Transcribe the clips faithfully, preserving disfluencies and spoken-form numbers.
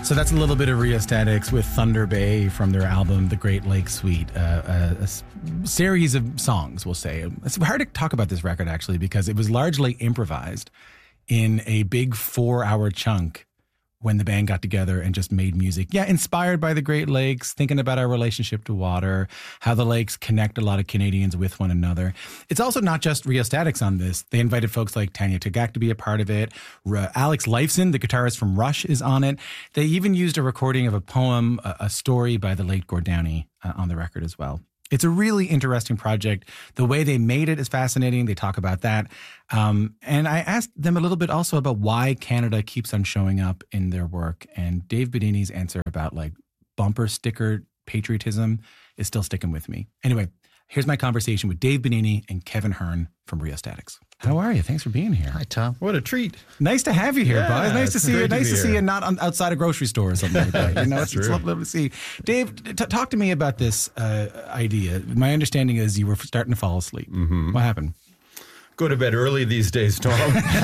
So that's a little bit of Rheostatics with Thunder Bay from their album, The Great Lake Suite. Uh, a, a s- series of songs, we'll say. It's hard to talk about this record, actually, because it was largely improvised in a big four-hour chunk when the band got together and just made music. Yeah, inspired by the Great Lakes, thinking about our relationship to water, how the lakes connect a lot of Canadians with one another. It's also not just Rheostatics on this. They invited folks like Tanya Tagaq to be a part of it. R- Alex Lifeson, the guitarist from Rush, is on it. They even used a recording of a poem, a, a story by the late Gord Downie uh, on the record as well. It's a really interesting project. The way they made it is fascinating. They talk about that. Um, and I asked them a little bit also about why Canada keeps on showing up in their work. And Dave Bidini's answer about like bumper sticker patriotism is still sticking with me. Anyway, here's my conversation with Dave Bidini and Kevin Hearn from Rheostatics. How are you? Thanks for being here. Hi, Tom. What a treat. Nice to have you here, Yeah, bud. Nice to it's see you. great to Nice be to see here. you not on, outside a grocery store or something like that. You know, it's, it's true. lovely to see. Dave, t- talk to me about this uh, idea. My understanding is you were starting to fall asleep. Mm-hmm. What happened? Go to bed early these days, Tom.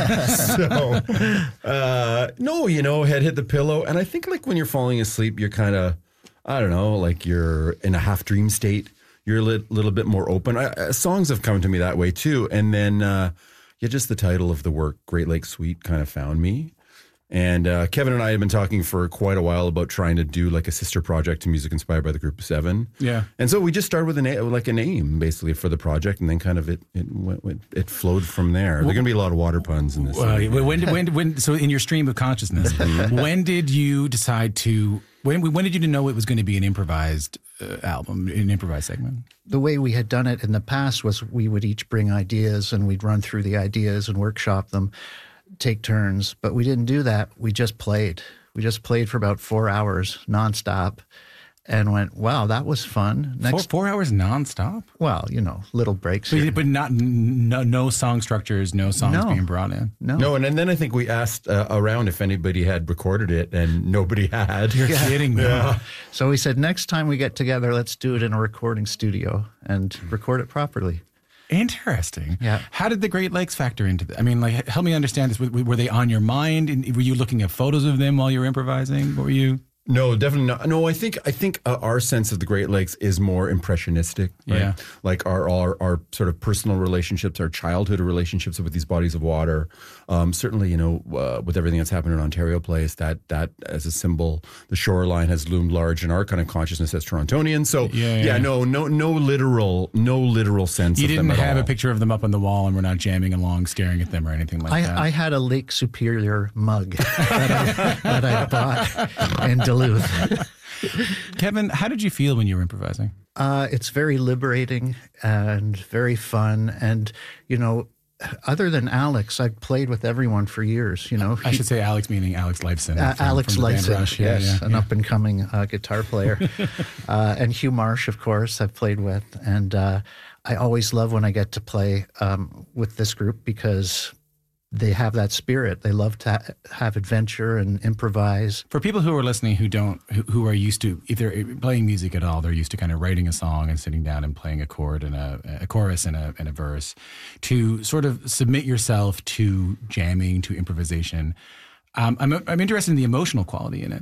so, uh, no, you know, head hit the pillow. And I think like when you're falling asleep, you're kind of, I don't know, like you're in a half dream state. You're a li- little bit more open. I, uh, songs have come to me that way too. And then, uh, yeah, just the title of the work, Great Lake Suite, kind of found me. And uh, Kevin and I had been talking for quite a while about trying to do like a sister project to music inspired by the Group of Seven. Yeah. And so we just started with a na- like a name basically for the project, and then kind of it it went, went, it flowed from there. There are going to be a lot of water puns in this. Well, thing. when, did- when, when, so in your stream of consciousness, when did you decide to, when, when did you know it was going to be an improvised uh, album, an improvised segment? The way we had done it in the past was we would each bring ideas and we'd run through the ideas and workshop them, take turns. But we didn't do that. We just played. We just played for about four hours nonstop and went, wow, that was fun. Four, Next, four hours nonstop? well, you know, little breaks. But, here. but not, no, no song structures, no songs No. being brought in. No. No, and, and then I think we asked uh, around if anybody had recorded it, and nobody had. You're kidding me. Yeah. So we said, next time we get together, let's do it in a recording studio and record it properly. Interesting. Yeah. How did the Great Lakes factor into that? I mean, like, help me understand this. Were, were they on your mind? And were you looking at photos of them while you were improvising? What were you? No, definitely not. No, I think I think uh, our sense of the Great Lakes is more impressionistic. Right? Yeah. Like our, our our sort of personal relationships, our childhood relationships with these bodies of water. Um, certainly, you know, uh, with everything that's happened in Ontario Place, that that as a symbol, the shoreline has loomed large in our kind of consciousness as Torontonians. So Yeah, yeah, yeah. no, no, no literal, no literal sense. You of didn't them at have all. a picture of them up on the wall and we're not jamming along, staring at them or anything like that. I, I had a Lake Superior mug that, I, that I bought in Duluth. Kevin, how did you feel when you were improvising? Uh, it's very liberating and very fun. And, you know, other than Alex, I've played with everyone for years, you know. I He- should say Alex, meaning Alex Lifeson. Uh, from- Alex from the band Lifeson, Rush. Yeah, yes, yeah, an yeah. up-and-coming uh, guitar player. uh, and Hugh Marsh, of course, I've played with. And uh, I always love when I get to play um, with this group because they have that spirit. They love to ha- have adventure and improvise. For people who are listening who don't, who, who are used to, if they're playing music at all, they're used to kind of writing a song and sitting down and playing a chord and a, a chorus and a, and a verse. To sort of submit yourself to jamming, to improvisation, um, I'm, I'm interested in the emotional quality in it.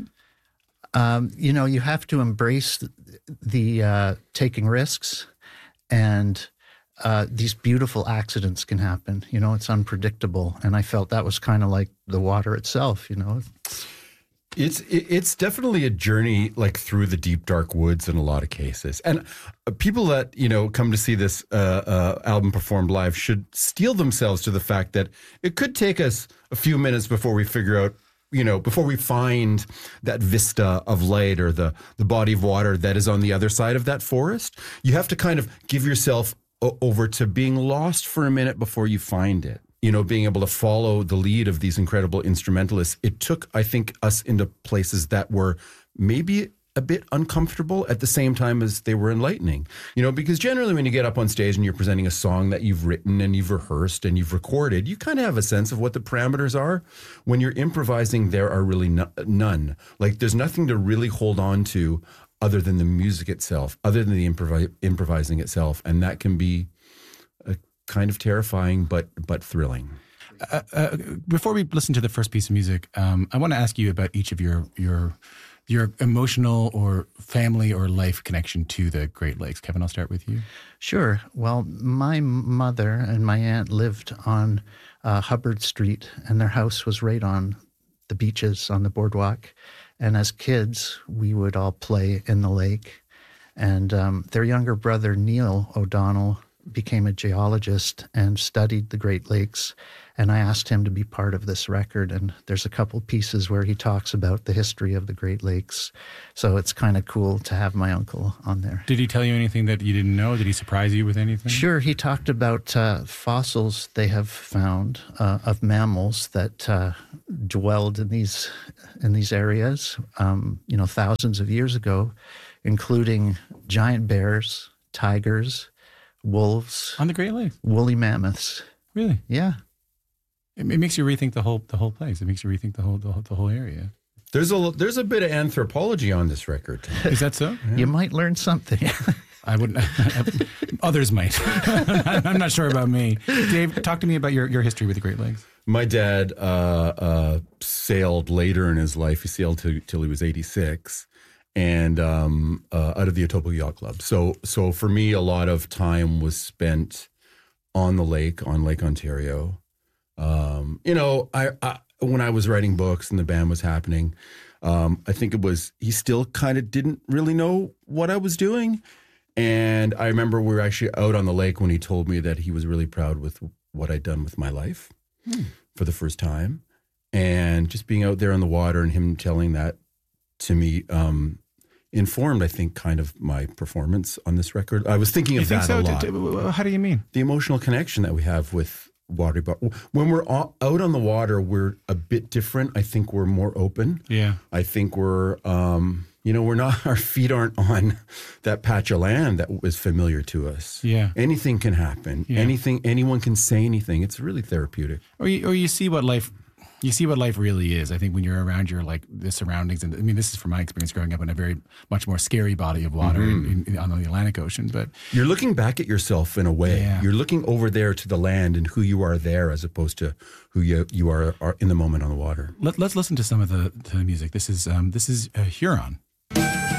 Um, you know, you have to embrace the, the uh, taking risks, and uh, these beautiful accidents can happen. You know, it's unpredictable. And I felt that was kind of like the water itself, you know. It's it- it's definitely a journey like through the deep dark woods in a lot of cases, and uh, people that you know come to see this uh, uh, album performed live should steel themselves to the fact that it could take us a few minutes before we figure out, you know, before we find that vista of light or the the body of water that is on the other side of that forest. You have to kind of give yourself o- over to being lost for a minute before you find it. You know, being able to follow the lead of these incredible instrumentalists. It took, I think, us into places that were maybe a bit uncomfortable at the same time as they were enlightening. You know, because generally when you get up on stage and you're presenting a song that you've written and you've rehearsed and you've recorded, you kind of have a sense of what the parameters are. When you're improvising, there are really no, none. Like there's nothing to really hold on to other than the music itself, other than the improvi- improvising itself. And that can be a kind of terrifying, but but thrilling. uh, uh, before we listen to the first piece of music, um, I want to ask you about each of your your your emotional or family or life connection to the Great Lakes. Kevin, I'll start with you. Sure. Well, my mother and my aunt lived on uh, Hubbard Street, and their house was right on the beaches on the boardwalk. And as kids, we would all play in the lake. And um, their younger brother, Neil O'Donnell, became a geologist and studied the Great Lakes. And I asked him to be part of this record. And there's a couple pieces where he talks about the history of the Great Lakes. So it's kind of cool to have my uncle on there. Did he tell you anything that you didn't know? Did he surprise you with anything? Sure. He talked about uh, fossils they have found uh, of mammals that uh, dwelled in these in these areas, um, you know, thousands of years ago, including giant bears, tigers, wolves, On the Great Lakes? woolly mammoths. Really? Yeah. It, it makes you rethink the whole the whole place. It makes you rethink the whole the whole, the whole area. There's a there's a bit of anthropology on this record. Is that so? You might learn something. I wouldn't. Others might. I'm not sure about me. Dave, talk to me about your, your history with the Great Lakes. My dad uh, uh, sailed later in his life. He sailed to, till he was eighty-six, and um, uh, out of the Etobicoke Yacht Club. So, so for me, a lot of time was spent on the lake, on Lake Ontario. Um, you know, I, I when I was writing books and the band was happening, um, I think it was he still kind of didn't really know what I was doing. And I remember we were actually out on the lake when he told me that he was really proud with what I'd done with my life hmm. for the first time. And just being out there on the water and him telling that to me um, informed, I think, kind of my performance on this record. I was thinking of you think that so? a lot. D- d- how do you mean? The emotional connection that we have with water. When we're out on the water, we're a bit different. I think we're more open. Yeah. I think we're... Um, You know, we're not, our feet aren't on that patch of land that was familiar to us. Yeah. Anything can happen. Yeah. Anything, anyone can say anything. It's really therapeutic. Or you, or you see what life, you see what life really is. I think when you're around your like the surroundings, and I mean, this is from my experience growing up in a very much more scary body of water Mm-hmm. in, in, on the Atlantic Ocean. But You're looking back at yourself in a way. Yeah. You're looking over there to the land and who you are there as opposed to who you, you are, are in the moment on the water. let, let's listen to some of the, to the music. This is, um, this is uh, Huron.